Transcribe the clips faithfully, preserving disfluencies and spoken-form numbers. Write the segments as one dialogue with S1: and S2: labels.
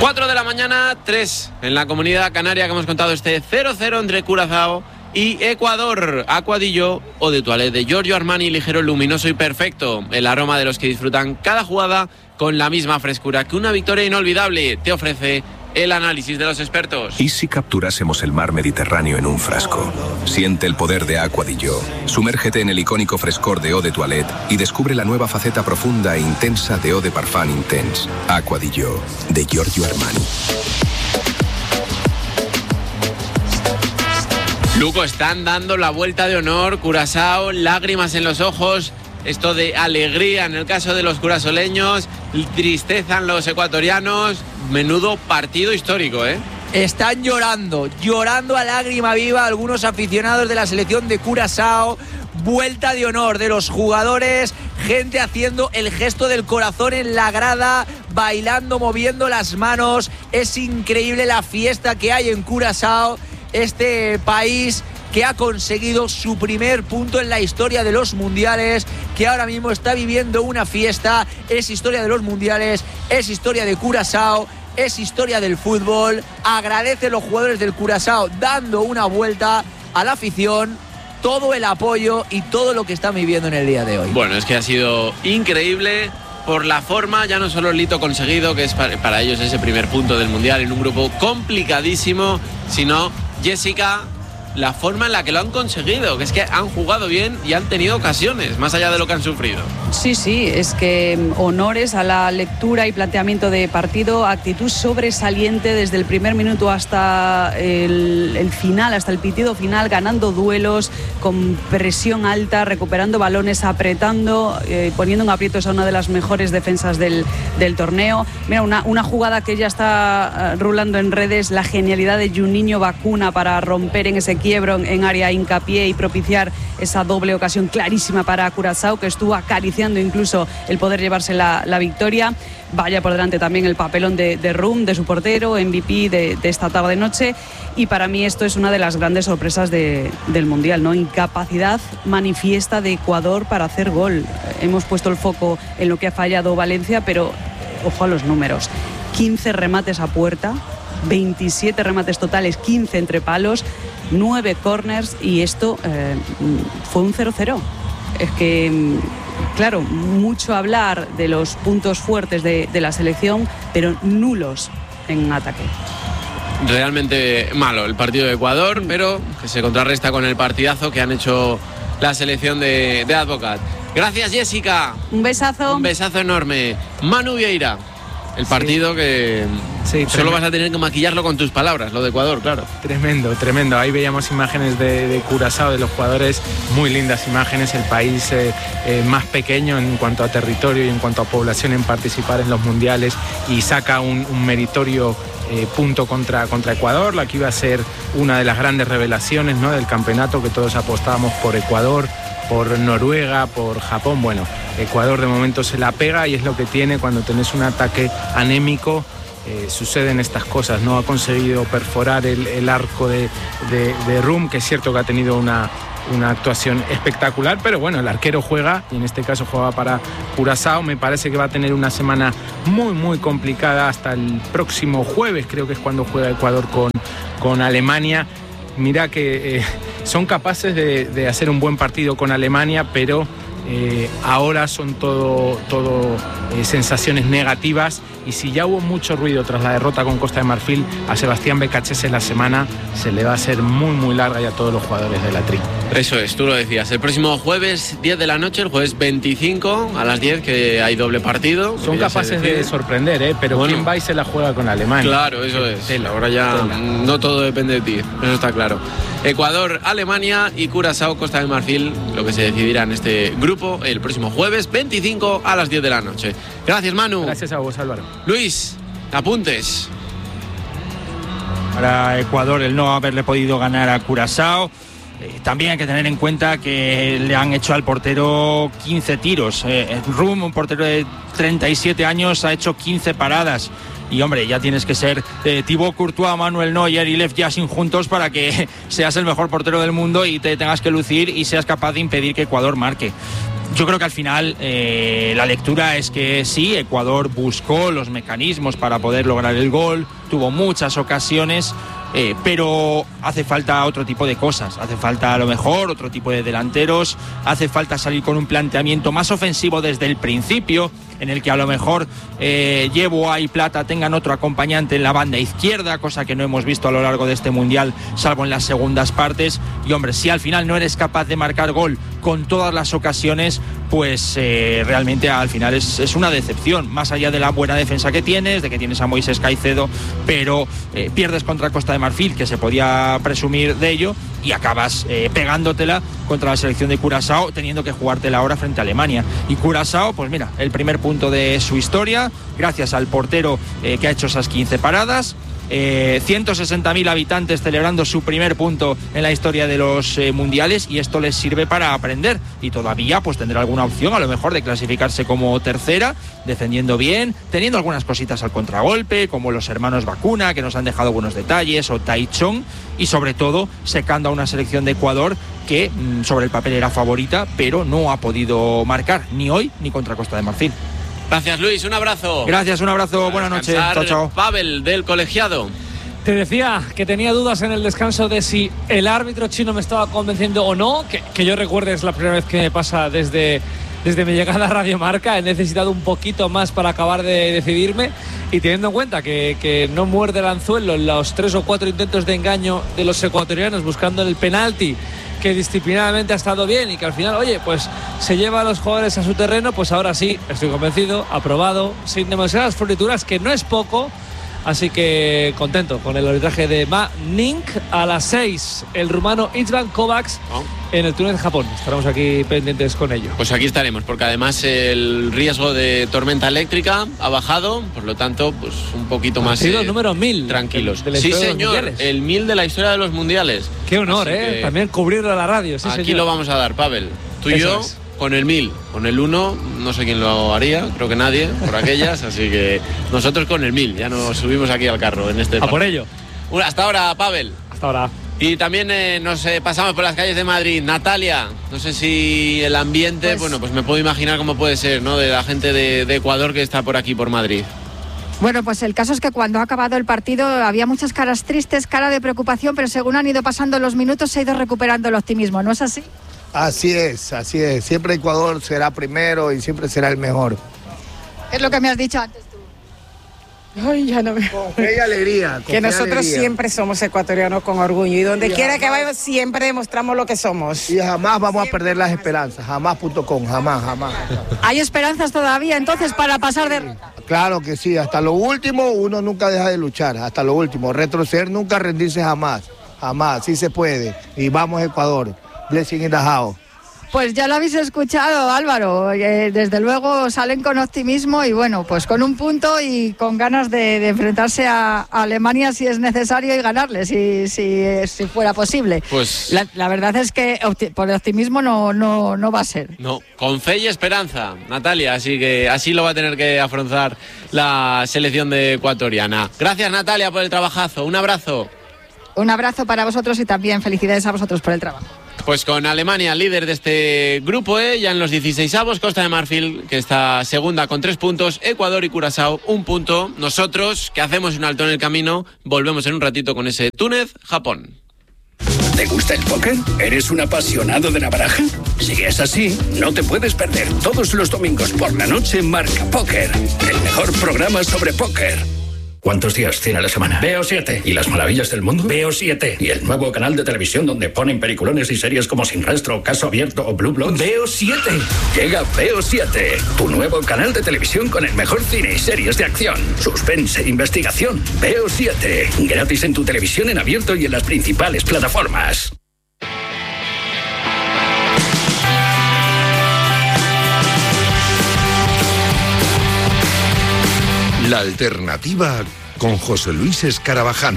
S1: cuatro de la mañana, tres en la Comunidad Canaria, que hemos contado este cero cero entre Curazao y Ecuador. Aqua di Gio Eau de Toilette de Giorgio Armani, ligero, luminoso y perfecto. El aroma de los que disfrutan cada jugada con la misma frescura que una victoria inolvidable te ofrece el análisis de los expertos.
S2: ¿Y si capturásemos el mar Mediterráneo en un frasco? Siente el poder de Aqua di Gio. Sumérgete en el icónico frescor de Eau de Toilette y descubre la nueva faceta profunda e intensa de Eau de Parfum Intense. Aqua di Gio, de Giorgio Armani.
S1: Luco, están dando la vuelta de honor. Curazao, lágrimas en los ojos. Esto de alegría en el caso de los curasoleños, tristeza en los ecuatorianos. Menudo partido histórico, ¿eh?
S3: Están llorando, llorando a lágrima viva algunos aficionados de la selección de Curazao. Vuelta de honor de los jugadores, gente haciendo el gesto del corazón en la grada, bailando, moviendo las manos. Es increíble la fiesta que hay en Curazao, este país que ha conseguido su primer punto en la historia de los mundiales, que ahora mismo está viviendo una fiesta. Es historia de los mundiales, es historia de Curazao, es historia del fútbol. Agradece a los jugadores del Curazao dando una vuelta a la afición, todo el apoyo y todo lo que están viviendo en el día de hoy.
S1: Bueno, es que ha sido increíble por la forma, ya no solo el hito conseguido, que es para ellos ese primer punto del mundial en un grupo complicadísimo, sino, Jessica, la forma en la que lo han conseguido, que es que han jugado bien y han tenido ocasiones, más allá de lo que han sufrido.
S4: Sí, sí, es que honores a la lectura y planteamiento de partido, actitud sobresaliente desde el primer minuto hasta el, el final, hasta el pitido final, ganando duelos, con presión alta, recuperando balones, apretando, eh, poniendo en aprietos a una de las mejores defensas del, del torneo. Mira, una, una jugada que ya está uh, rulando en redes, la genialidad de Juninho Bacuna para romper en ese quiebro en área hincapié y propiciar esa doble ocasión clarísima para Curazao, que estuvo acariciando incluso el poder llevarse la, la victoria. Vaya por delante también el papelón de, de Rum, de su portero, M V P de, de esta tarde-noche. Y para mí esto es una de las grandes sorpresas de, del Mundial, ¿no? Incapacidad manifiesta de Ecuador para hacer gol. Hemos puesto el foco en lo que ha fallado Valencia, pero ojo a los números. quince remates a puerta, veintisiete remates totales, quince entre palos, nueve corners, y esto eh, fue un cero cero. Es que, claro, mucho hablar de los puntos fuertes de, de la selección, pero nulos en ataque.
S1: Realmente malo el partido de Ecuador, pero que se contrarresta con el partidazo que han hecho la selección de, de Advocat. Gracias, Jessica.
S4: Un besazo.
S1: Un besazo enorme. Manu Vieira. El partido sí. que sí, solo vas a tener que maquillarlo con tus palabras, lo de Ecuador, claro.
S5: Tremendo, tremendo. Ahí veíamos imágenes de, de Curazao, de los jugadores, muy lindas imágenes. El país eh, eh, más pequeño en cuanto a territorio y en cuanto a población en participar en los mundiales, y saca un, un meritorio eh, punto contra, contra Ecuador, la que iba a ser una de las grandes revelaciones, ¿no?, del campeonato, que todos apostábamos por Ecuador, por Noruega, por Japón. Bueno, Ecuador de momento se la pega, y es lo que tiene cuando tenés un ataque anémico. Eh, suceden estas cosas. No ha conseguido perforar el, el arco de, de, de Rum, que es cierto que ha tenido una, una actuación espectacular, pero bueno, el arquero juega, y en este caso juega para Curazao. Me parece que va a tener una semana muy muy complicada hasta el próximo jueves, creo que es cuando juega Ecuador con, con Alemania. Mira que eh, son capaces de, de hacer un buen partido con Alemania, pero eh, ahora son todo, todo eh, sensaciones negativas. Y si ya hubo mucho ruido tras la derrota con Costa de Marfil, a Sebastián Becachese la semana se le va a hacer muy muy larga, y a todos los jugadores de la Tri.
S1: Eso es, tú lo decías. El próximo jueves diez de la noche, el jueves veinticinco a las diez, que hay doble partido.
S5: Son capaces de sorprender, ¿eh? Pero bueno, ¿quién va y se la juega con Alemania?
S1: Claro, eso es. Tela, ahora ya tela. No todo depende de ti, eso está claro. Ecuador, Alemania y Curazao, Costa de Marfil, lo que se decidirá en este grupo el próximo jueves veinticinco a las diez de la noche. Gracias, Manu.
S5: Gracias a vos, Álvaro.
S1: Luis, apuntes.
S6: Para Ecuador, el no haberle podido ganar a Curazao. Eh, también hay que tener en cuenta que le han hecho al portero quince tiros. Eh, Rum, un portero de treinta y siete años, ha hecho quince paradas. Y hombre, ya tienes que ser eh, Thibaut Courtois, Manuel Neuer y Lev Yashin juntos para que seas el mejor portero del mundo y te tengas que lucir y seas capaz de impedir que Ecuador marque. Yo creo que al final eh, la lectura es que sí, Ecuador buscó los mecanismos para poder lograr el gol, tuvo muchas ocasiones, eh, pero hace falta otro tipo de cosas, hace falta a lo mejor otro tipo de delanteros, hace falta salir con un planteamiento más ofensivo desde el principio, en el que a lo mejor eh, Yeboah y Plata tengan otro acompañante en la banda izquierda, cosa que no hemos visto a lo largo de este Mundial, salvo en las segundas partes. Y hombre, si al final no eres capaz de marcar gol con todas las ocasiones, pues eh, realmente al final es, es una decepción, más allá de la buena defensa que tienes, de que tienes a Moisés Caicedo, pero eh, pierdes contra Costa de Marfil, que se podía presumir de ello, y acabas eh, pegándotela contra la selección de Curazao, teniendo que jugártela ahora frente a Alemania. Y Curazao, pues mira, el primer punto de su historia, gracias al portero eh, que ha hecho esas quince paradas. Eh, ciento sesenta mil habitantes celebrando su primer punto en la historia de los eh, mundiales, y esto les sirve para aprender, y todavía pues tendrá alguna opción a lo mejor de clasificarse como tercera, defendiendo bien, teniendo algunas cositas al contragolpe, como los hermanos Vacuna, que nos han dejado buenos detalles, o Taichung, y sobre todo secando a una selección de Ecuador que mmm, sobre el papel era favorita, pero no ha podido marcar ni hoy ni contra Costa de Marfil.
S1: Gracias, Luis, un abrazo.
S6: Gracias, un abrazo, buenas noches. Chao, chao.
S1: Pavel, del colegiado.
S7: Te decía que tenía dudas en el descanso de si el árbitro chino me estaba convenciendo o no, que, que yo recuerde es la primera vez que me pasa desde, desde mi llegada a Radio Marca. He necesitado un poquito más para acabar de decidirme, y teniendo en cuenta que, que no muerde el anzuelo en los tres o cuatro intentos de engaño de los ecuatorianos buscando el penalti, que disciplinadamente ha estado bien y que al final, oye, pues se lleva a los jugadores a su terreno, pues ahora sí, estoy convencido, aprobado, sin demasiadas florituras, que no es poco. Así que contento con el arbitraje de Ma Ning. A las seis, el rumano Istvan Kovacs oh. en el Túnez, Japón. Estaremos aquí pendientes con ello.
S1: Pues aquí estaremos, porque además el riesgo de tormenta eléctrica ha bajado, por lo tanto, pues un poquito más
S7: ha sido el número mil
S1: tranquilos.
S7: De, de
S1: sí, señor, el mil de la historia de los mundiales.
S7: Qué honor, Así ¿eh? También cubrirlo a la radio. Sí,
S1: aquí
S7: señor.
S1: Lo vamos a dar, Pavel. Tú y
S7: Eso
S1: yo.
S7: Es.
S1: Con el mil, con el uno, no sé quién lo haría, creo que nadie, por aquellas, así que nosotros con el mil, ya nos subimos aquí al carro en este
S7: A por ello.
S1: Hasta ahora, Pavel.
S7: Hasta ahora.
S1: Y también eh, nos eh, pasamos por las calles de Madrid. Natalia, no sé si el ambiente, pues, bueno, pues me puedo imaginar cómo puede ser, ¿no? De la gente de, de Ecuador que está por aquí, por Madrid.
S8: Bueno, pues el caso es que cuando ha acabado el partido había muchas caras tristes, cara de preocupación, pero según han ido pasando los minutos se ha ido recuperando el optimismo, ¿no es así?
S9: Así es, así es. Siempre Ecuador será primero y siempre será el mejor.
S8: Es lo que me has dicho antes tú.
S10: Ay, ya no me...
S9: Con fe y alegría. Con
S10: que nosotros
S9: alegría.
S10: Siempre somos ecuatorianos con orgullo, y donde y quiera jamás, que vayamos siempre demostramos lo que somos.
S9: Y jamás vamos siempre a perder las esperanzas, jamás punto com, jamás, jamás.
S8: ¿Hay esperanzas todavía entonces para pasar de ronda?
S9: Claro que sí, hasta lo último uno nunca deja de luchar, hasta lo último. Retroceder nunca, rendirse jamás, jamás, sí se puede. Y vamos Ecuador. Blessing in the house.
S8: Pues ya lo habéis escuchado, Álvaro. Eh, desde luego salen con optimismo y bueno, pues con un punto y con ganas de, de enfrentarse a, a Alemania si es necesario y ganarle, si, si, si fuera posible.
S1: Pues
S8: la, la verdad es que opti- por el optimismo no, no, no va a ser.
S1: No, con fe y esperanza, Natalia. Así que así lo va a tener que afrontar la selección de ecuatoriana. Gracias, Natalia, por el trabajazo. Un abrazo.
S8: Un abrazo para vosotros y también felicidades a vosotros por el trabajo.
S1: Pues con Alemania, líder de este grupo, ¿eh? Ya en los dieciseisavos, Costa de Marfil, que está segunda con tres puntos, Ecuador y Curazao, un punto. Nosotros, que hacemos un alto en el camino, volvemos en un ratito con ese Túnez, Japón.
S11: ¿Te gusta el póker? ¿Eres un apasionado de la baraja? Si es así, no te puedes perder todos los domingos por la noche Marca Póker, el mejor programa sobre póker. ¿Cuántos días tiene la semana? Veo siete. ¿Y las maravillas del mundo? Veo siete. ¿Y el nuevo canal de televisión donde ponen peliculones y series como Sin Rastro, Caso Abierto o Blue Bloods? Veo siete. Llega Veo siete, tu nuevo canal de televisión con el mejor cine y series de acción, suspense e investigación. Veo siete. Gratis en tu televisión en abierto y en las principales plataformas.
S12: La alternativa con José Luis Escarabajano.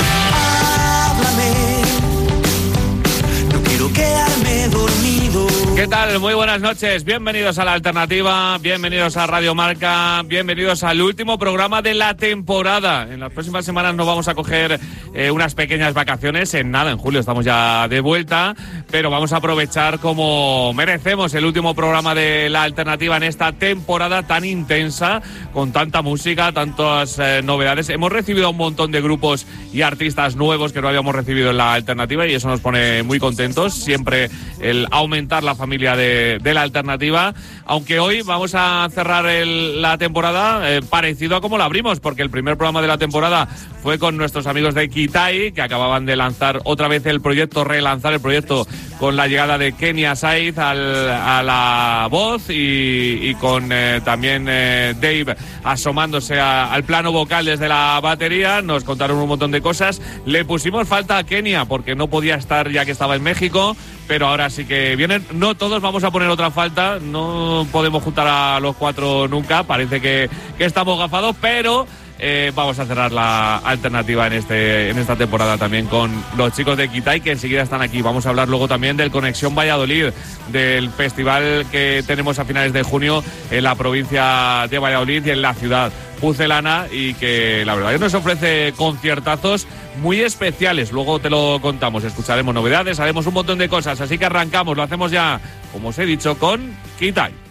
S13: Háblame, no quiero quedarme dormido. ¿Qué tal? Muy buenas noches. Bienvenidos a La Alternativa, bienvenidos a Radio Marca, bienvenidos al último programa de la temporada. En las próximas semanas nos vamos a coger eh, unas pequeñas vacaciones. En nada, en julio estamos ya de vuelta, pero vamos a aprovechar como merecemos el último programa de La Alternativa en esta temporada tan intensa, con tanta música, tantas eh, novedades. Hemos recibido un montón de grupos y artistas nuevos que no habíamos recibido en La Alternativa y eso nos pone muy contentos. Siempre el aumentar la familia de, de La Alternativa, aunque hoy vamos a cerrar el, la temporada eh, parecido a como la abrimos, porque el primer programa de la temporada fue con nuestros amigos de Kitai, que acababan de lanzar otra vez el proyecto, relanzar el proyecto con la llegada de Kenia Saiz al, a la voz y, y con eh, también eh, Dave asomándose a, al plano vocal desde la batería. Nos contaron un montón de cosas. Le pusimos falta a Kenia porque no podía estar ya que estaba en México, pero ahora sí que vienen. No todos vamos a poner otra falta, no podemos juntar a los cuatro nunca, parece que, que estamos gafados, pero eh, vamos a cerrar la alternativa en este en esta temporada también con los chicos de Kitai, que enseguida están aquí. Vamos a hablar luego también del Conexión Valladolid, del festival que tenemos a finales de junio en la provincia de Valladolid y en la ciudad pucelana, y que la verdad es que nos ofrece conciertazos muy especiales. Luego te lo contamos, escucharemos novedades, haremos un montón de cosas, así que arrancamos, lo hacemos ya, como os he dicho, con Kitai.